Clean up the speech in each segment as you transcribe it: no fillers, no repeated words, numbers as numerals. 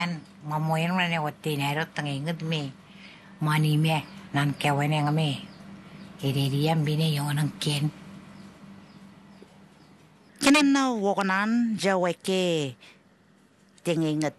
mamoyan na watinero tangingad me mani me nan kawane nga me iririyan bine yung anang ken Kanin na wakanan jawake tingingat.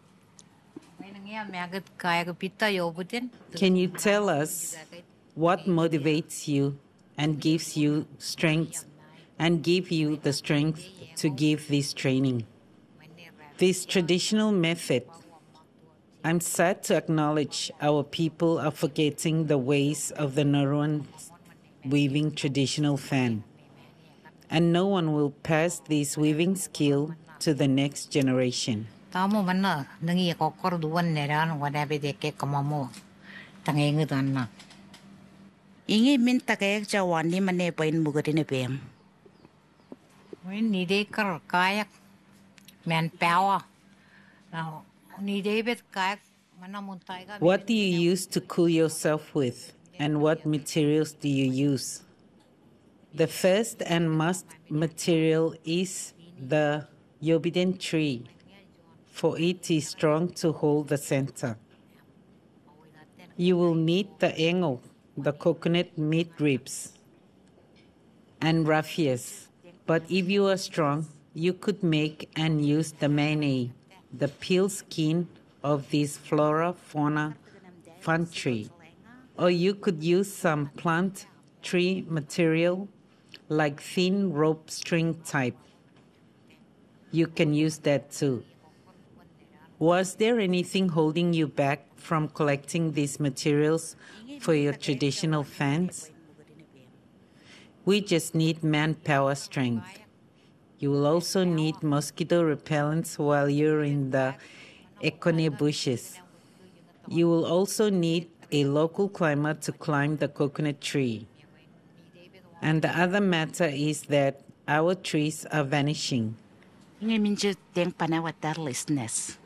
Can you tell us what motivates you and gives you strength and give you the strength to give this training? This traditional method, I'm sad to acknowledge our people are forgetting the ways of the Nauruan weaving traditional fan. And no one will pass this weaving skill to the next generation. Tamo mana nangi kokor duan neran wadabe deke kamamo tangingad anna. Ingi min takay jawani mane pain mugarin bem. When ni de kar kayak manpower. Now ni de bet kayak mana muntai ka. What do you use to cool yourself with, and what materials do you use? The first and must material is the yobiden tree, for it is strong to hold the center. You will need the engo, the coconut meat ribs, and raffias. But if you are strong, you could make and use the mane, the peel skin of this flora fauna fun tree. Or you could use some plant tree material like thin rope string type. You can use that too. Was there anything holding you back from collecting these materials for your traditional fans? We just need manpower strength. You will also need mosquito repellents while you're in the Ekone bushes. You will also need a local climber to climb the coconut tree. And the other matter is that our trees are vanishing. Ingi minju teng panawatar listeners.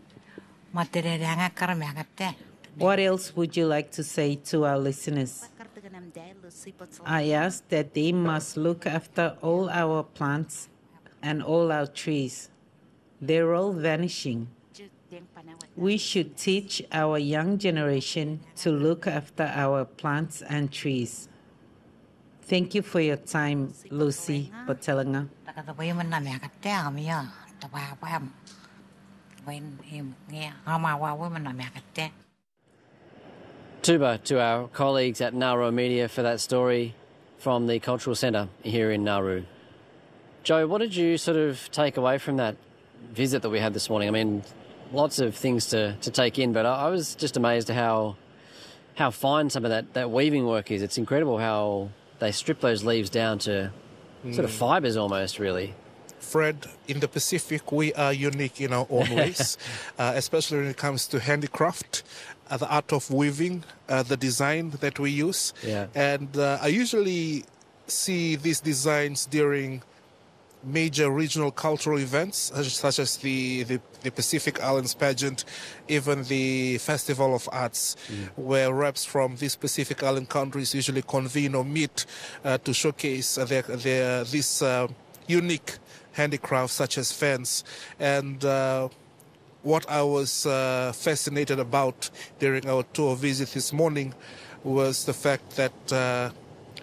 What else would you like to say to our listeners? I ask that they must look after all our plants and all our trees. They're all vanishing. We should teach our young generation to look after our plants and trees. Thank you for your time, Lucy Botelanga. Tuba to our colleagues at Nauru Media for that story from the Cultural Centre here in Nauru. Joe, what did you sort of take away from that visit that we had this morning? I mean, lots of things to take in, but I was just amazed at how fine some of that weaving work is. It's incredible how they strip those leaves down to sort of fibres almost, really. Fred, in the Pacific, we are unique in our own ways, especially when it comes to handicraft, the art of weaving, the design that we use. Yeah. And I usually see these designs during major regional cultural events, such as the Pacific Islands pageant, even the Festival of Arts, where reps from these Pacific Island countries usually convene or meet to showcase this unique handicrafts such as fans. And what I was fascinated about during our tour visit this morning was the fact that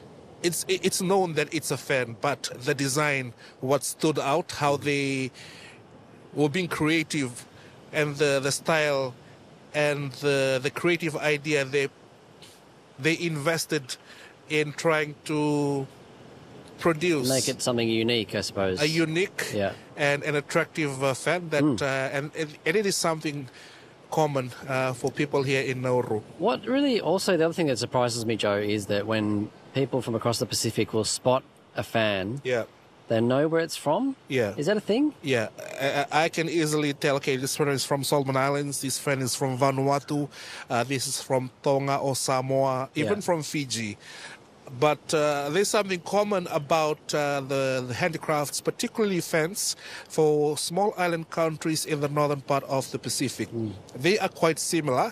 it's known that it's a fan, but the design, what stood out, how they were being creative, and the style and the creative idea they invested in trying to produce. Make it something unique, I suppose. A unique and an attractive fan that and it is something common for people here in Nauru. What really also, the other thing that surprises me, Joe, is that when people from across the Pacific will spot a fan, they know where it's from? Yeah. Is that a thing? Yeah. I can easily tell, okay, this fan is from Solomon Islands, this fan is from Vanuatu, this is from Tonga or Samoa, even from Fiji. But there's something common about the handicrafts, particularly fans, for small island countries in the northern part of the Pacific. They are quite similar,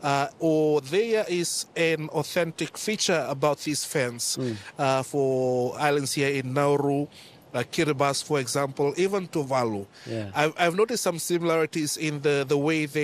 or there is an authentic feature about these fans for islands here in Nauru, like Kiribati, for example, even Tuvalu. Yeah. I've noticed some similarities in the way they